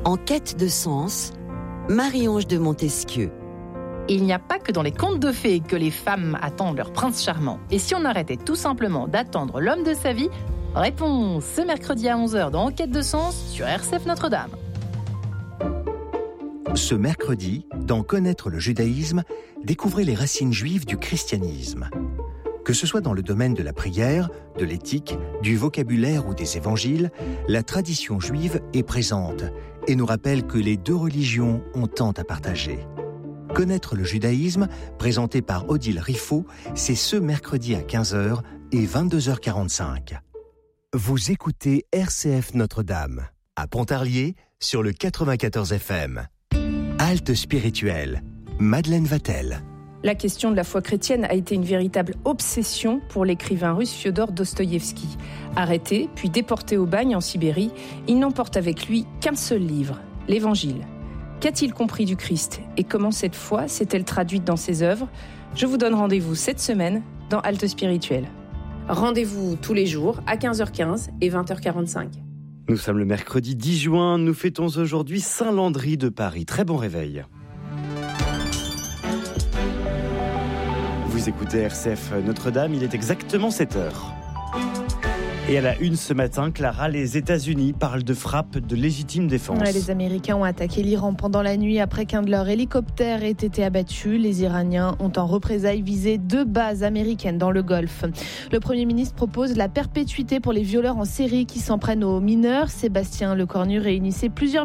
En quête de sens, Marie-Ange de Montesquieu. Il n'y a pas que dans les contes de fées que les femmes attendent leur prince charmant. Et si on arrêtait tout simplement d'attendre l'homme de sa vie? Réponse ce mercredi à 11h dans En quête de sens sur RCF Notre-Dame. Ce mercredi, dans Connaître le judaïsme, découvrez les racines juives du christianisme. Que ce soit dans le domaine de la prière, de l'éthique, du vocabulaire ou des évangiles, la tradition juive est présente et nous rappelle que les deux religions ont tant à partager. Connaître le judaïsme, présenté par Odile Riffaut, c'est ce mercredi à 15h et 22h45. Vous écoutez RCF Notre-Dame, à Pontarlier, sur le 94 FM. Halte spirituelle, Madeleine Vatel. La question de la foi chrétienne a été une véritable obsession pour l'écrivain russe Fiodor Dostoïevski. Arrêté, puis déporté au bagne en Sibérie, il n'emporte avec lui qu'un seul livre, l'Évangile. Qu'a-t-il compris du Christ et comment cette foi s'est-elle traduite dans ses œuvres? Je vous donne rendez-vous cette semaine dans Halte spirituelle. Rendez-vous tous les jours à 15h15 et 20h45. Nous sommes le mercredi 10 juin, nous fêtons aujourd'hui Saint-Landry de Paris. Très bon réveil. Vous écoutez RCF Notre-Dame, il est exactement 7h. Et à la une ce matin, Clara, les États-Unis parlent de frappe de légitime défense. Les Américains ont attaqué l'Iran pendant la nuit après qu'un de leurs hélicoptères ait été abattu. Les Iraniens ont en représailles visé 2 bases américaines dans le Golfe. Le Premier ministre propose la perpétuité pour les violeurs en série qui s'en prennent aux mineurs. Sébastien Lecornu réunissait plusieurs